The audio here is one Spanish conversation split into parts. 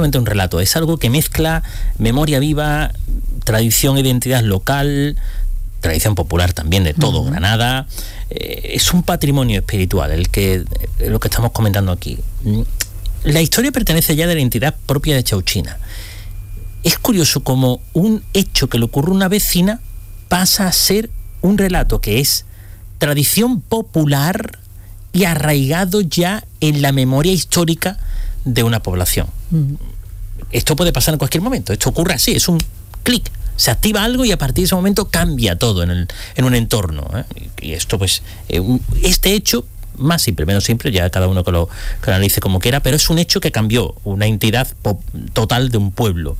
solamente un relato, es algo que mezcla memoria viva, tradición, identidad local, tradición popular también de todo Granada. Es un patrimonio espiritual lo que estamos comentando aquí. La historia pertenece ya de la identidad propia de Chauchina. Es curioso como un hecho que le ocurre a una vecina pasa a ser un relato que es tradición popular y arraigado ya en la memoria histórica de una población. Esto puede pasar en cualquier momento, esto ocurre así, es un clic, se activa algo y a partir de ese momento cambia todo en un entorno, ¿eh? Y esto pues, este hecho, más simple, menos simple, ya cada uno que lo analice como quiera, pero es un hecho que cambió una entidad total de un pueblo.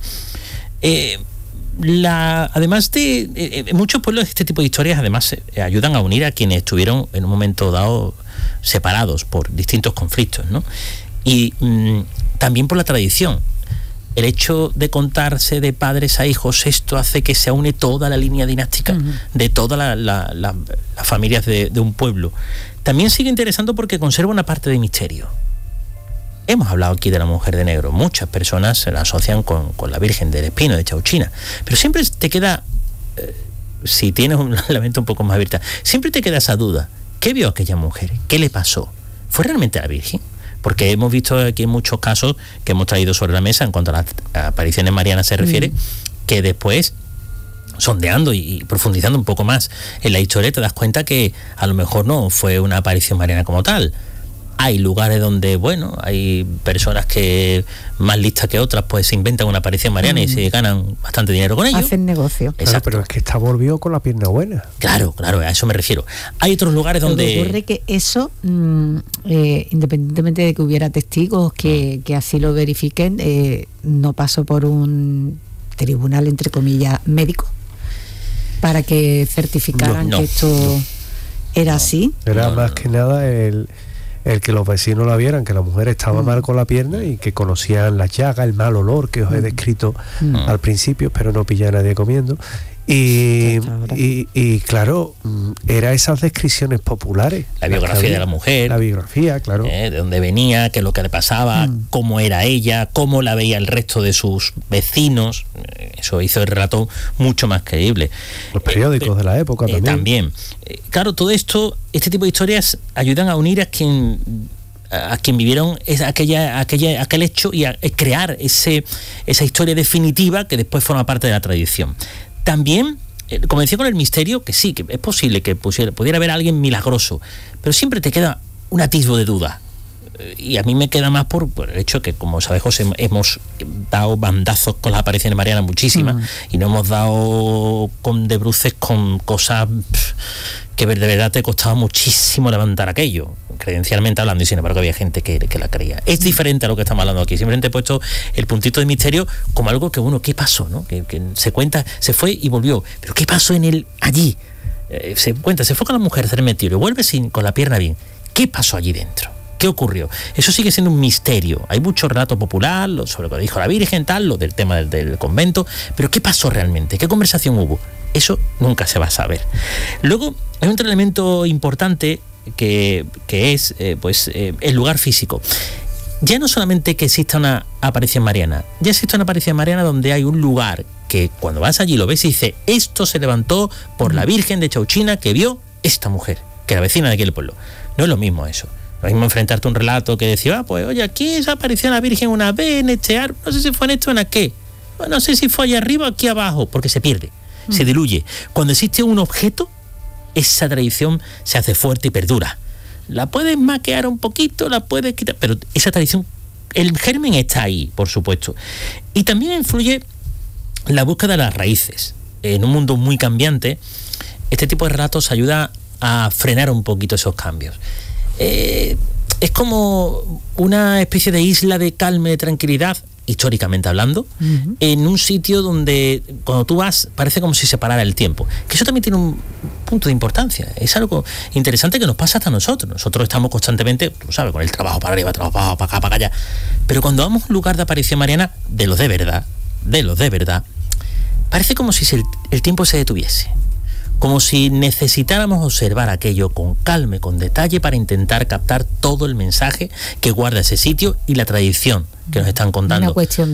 Además de muchos pueblos, este tipo de historias además ayudan a unir a quienes estuvieron en un momento dado separados por distintos conflictos, ¿no? Y también por la tradición. El hecho de contarse de padres a hijos, esto hace que se une toda la línea dinástica de todas las familias de un pueblo. También sigue interesando porque conserva una parte de misterio. Hemos hablado aquí de la mujer de negro. Muchas personas se la asocian con la Virgen del Espino de Chauchina. Pero siempre te queda, si tienes la mente un poco más abierta, siempre te queda esa duda. ¿Qué vio aquella mujer? ¿Qué le pasó? ¿Fue realmente la Virgen? Porque hemos visto aquí en muchos casos que hemos traído sobre la mesa, en cuanto a las apariciones marianas se refiere, que después, sondeando y profundizando un poco más en la historia, te das cuenta que a lo mejor no fue una aparición mariana como tal. Hay lugares donde, bueno, hay personas que más listas que otras pues se inventan una aparición mariana y se ganan bastante dinero con ello. Hacen negocio. Claro, pero es que esta volvió con la pierna buena. Claro, a eso me refiero. Hay otros lugares donde... Ocurre que eso, independientemente de que hubiera testigos que así lo verifiquen, no pasó por un tribunal, entre comillas, médico, para que certificaran que esto era así. Era más que nada el que los vecinos la vieran, que la mujer estaba mal con la pierna y que conocían las llagas, el mal olor que os he descrito al principio, pero no pilla a nadie comiendo. Y claro, era esas descripciones populares. La biografía de la mujer. La biografía, claro. De dónde venía, qué es lo que le pasaba, cómo era ella, cómo la veía el resto de sus vecinos. Eso hizo el relato mucho más creíble. Los periódicos de la época también. Claro, todo esto, este tipo de historias ayudan a unir a quien vivieron aquel hecho y a crear esa historia definitiva que después forma parte de la tradición. También, como decía con el misterio, que sí, que es posible que pudiera haber alguien milagroso, pero siempre te queda un atisbo de duda. Y a mí me queda más por el hecho que, como sabes, José, hemos dado bandazos con las apariciones marianas muchísimas y no hemos dado de bruces con cosas que de verdad te costaba muchísimo levantar aquello, credencialmente hablando, y sin embargo había gente que la creía. Es diferente a lo que estamos hablando aquí. Simplemente he puesto el puntito de misterio como algo que, bueno, ¿qué pasó? ¿No? Que se cuenta, se fue y volvió. Pero ¿qué pasó en él allí? Se cuenta, se fue con la mujer, se metió y vuelve con la pierna bien. ¿Qué pasó allí dentro? ¿Qué ocurrió? Eso sigue siendo un misterio. Hay mucho relato popular sobre lo que dijo la Virgen, lo del tema del convento, pero ¿qué pasó realmente? ¿Qué conversación hubo? Eso nunca se va a saber. Luego, hay otro elemento importante que es el lugar físico. Ya no solamente que exista una aparición mariana, ya existe una aparición mariana donde hay un lugar que cuando vas allí lo ves y dices, esto se levantó por la Virgen de Chauchina que vio esta mujer, que era vecina de aquel pueblo. No es lo mismo eso. Lo mismo enfrentarte a un relato que decía, pues oye, aquí se apareció la Virgen una vez en este árbol, no sé si fue en esto o en aquel, no sé si fue allá arriba o aquí abajo, porque se pierde, se diluye. Cuando existe un objeto, esa tradición se hace fuerte y perdura. La puedes maquear un poquito, la puedes quitar, pero esa tradición, el germen está ahí, por supuesto. Y también influye la búsqueda de las raíces. En un mundo muy cambiante, este tipo de relatos ayuda a frenar un poquito esos cambios. Es como una especie de isla de calma y de tranquilidad, históricamente hablando, en un sitio donde cuando tú vas parece como si se parara el tiempo, que eso también tiene un punto de importancia. Es algo interesante que nos pasa hasta nosotros estamos constantemente, tú sabes, con el trabajo para arriba, trabajo para acá, para allá, pero cuando vamos a un lugar de aparición mariana de los de verdad, parece como si el tiempo se detuviese, como si necesitáramos observar aquello con calma y con detalle para intentar captar todo el mensaje que guarda ese sitio y la tradición que nos están contando. Una cuestión